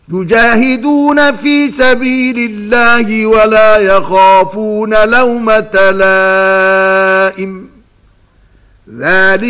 يجاهدون في سبيل الله ولا يخافون لومة لائم ذلك